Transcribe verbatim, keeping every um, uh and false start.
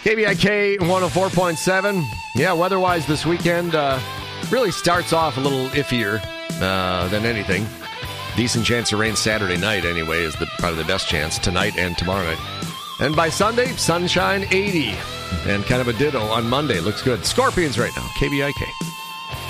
K B I K one oh four point seven. Yeah, weather-wise this weekend uh, really starts off a little iffier uh, than anything. Decent chance of rain Saturday night anyway is the, probably the best chance, tonight and tomorrow night. And by Sunday, sunshine eighty. And kind of a ditto on Monday. Looks good. Scorpions right now, K B I K.